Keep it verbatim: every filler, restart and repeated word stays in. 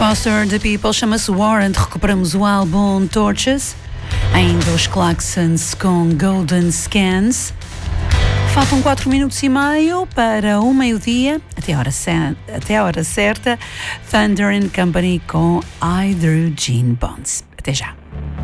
Foster the People, chama-se Warrant. Recuperamos o álbum Torches. Ainda os Klaxons com Golden Scans. Faltam quatro minutos e meio para o meio-dia, até a hora, até a hora certa. Thunder and Company com Hydrogen Bonds. Até já.